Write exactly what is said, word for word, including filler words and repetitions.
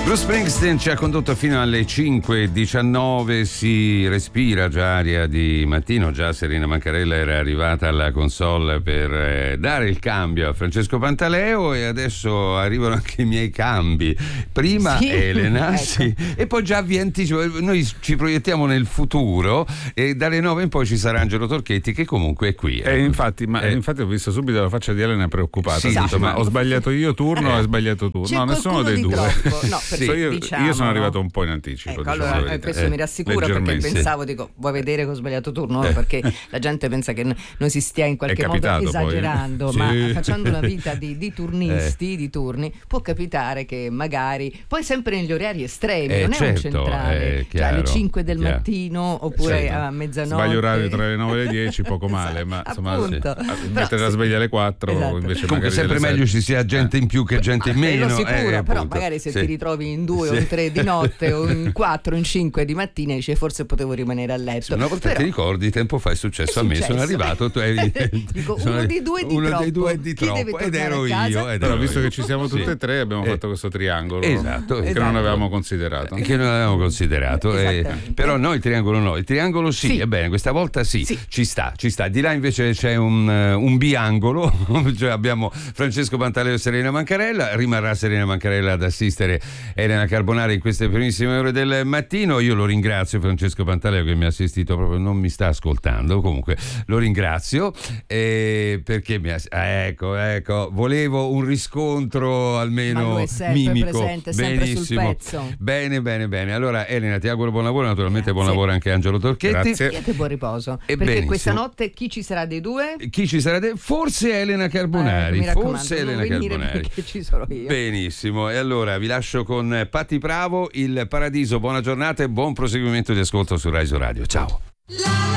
Bruce Springsteen ci ha condotto fino alle cinque e diciannove, si respira già aria di mattino, già Serena Mancarella era arrivata alla console per eh, dare il cambio a Francesco Pantaleo e adesso arrivano anche i miei cambi. Prima sì, Elena, ecco. sì, e poi già vi anticipo, noi ci proiettiamo nel futuro e dalle nove in poi ci sarà Angelo Torchetti che comunque è qui. Eh, infatti, ma Eh. infatti ho visto subito la faccia di Elena preoccupata. Sì, Ha detto, esatto. ma ho sbagliato io turno o hai sbagliato tu? C'è No, nessuno qualcuno dei di due. troppo. No, per- Sì. io, diciamo, io sono no? arrivato un po' in anticipo. Ecco, diciamo allora la eh, verità. questo Eh, mi rassicura perché leggermente. pensavo, dico, vuoi vedere che ho sbagliato turno? Eh. Perché la gente pensa che n- noi si stia in qualche È modo capitato poi, eh? esagerando, Sì. ma facendo una vita di, di turnisti, di turni, può capitare che magari, poi sempre negli orari estremi, Eh, non è un certo, centrale, è cioè alle chiaro, cinque del chiaro. mattino oppure Certo. a mezzanotte. Sbaglio orario tra le nove e le dieci, poco male, ma Esatto, insomma, appunto. sì. Però mettere la sì. sveglia alle quattro Esatto. invece Comunque magari sempre delle meglio sette. ci sia gente in più che gente in meno. Quello sicuro, eh, però appunto. magari se Sì. ti ritrovi in due Sì. o in tre di notte o in quattro, in cinque di mattina, dici forse potevo rimanere a letto. Una volta Però- ti ricordi, tempo fa è successo È a me, successo. sono arrivato, tu eri Dico, sono uno arri- di due di uno troppo. dei due di Chi deve troppo ed tornare ero a casa? io ed Però ero visto io. che ci siamo tutte Sì. e tre abbiamo Eh. fatto questo triangolo Esatto, che esatto. non avevamo considerato. Che non avevamo considerato, eh, Esattamente. però noi il triangolo no, il triangolo sì, Sì. ebbene questa volta sì, Sì. ci sta, ci sta. Di là invece c'è un, eh, un biangolo, cioè abbiamo Francesco Pantaleo e Serena Mancarella, rimarrà Serena Mancarella ad assistere Elena Carbonari in queste primissime ore del mattino. Io lo ringrazio Francesco Pantaleo che mi ha assistito, proprio non mi sta ascoltando, comunque lo ringrazio eh, perché mi ha, ah, ecco, ecco, volevo un riscontro almeno Ma lui è sempre mimico. presente, sempre sul Benissimo. pezzo. Bene, bene, bene. Allora Elena, ti auguro buon lavoro, naturalmente buon Grazie. lavoro anche a Angelo Torchetti. Grazie. Niente, buon riposo. E Perché benissimo. questa notte chi ci sarà dei due? Chi ci sarà? de- Forse Elena Carbonari, Eh, mi raccomando, forse non Elena venire Carbonari. perché ci sono io. Benissimo, e allora vi lascio con Patti Bravo, Il Paradiso. Buona giornata e buon proseguimento di ascolto su Rai Radio. Ciao. La